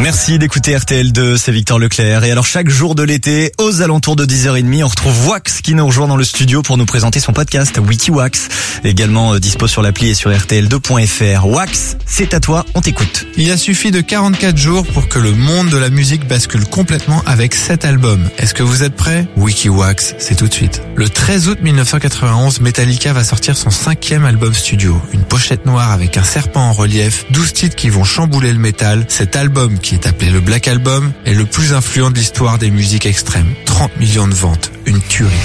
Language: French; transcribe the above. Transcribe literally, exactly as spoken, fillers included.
Merci d'écouter R T L deux, c'est Victor Leclerc. Et alors chaque jour de l'été, aux alentours de dix heures trente, on retrouve Wax qui nous rejoint dans le studio pour nous présenter son podcast Wikiwax, également dispo sur l'appli et sur R T L deux point F R. Wax, c'est à toi, on t'écoute. Il a suffi de quarante-quatre jours pour que le monde de la musique bascule complètement avec cet album. Est-ce que vous êtes prêts? Wikiwax, c'est tout de suite. Le treize août mille neuf cent quatre-vingt-onze, Metallica va sortir son cinquième album studio. Une pochette noire avec un serpent en relief, douze titres qui vont chambouler le métal. Cet album, qui est appelé le Black Album, est le plus influent de l'histoire des musiques extrêmes. trente millions de ventes, une tuerie.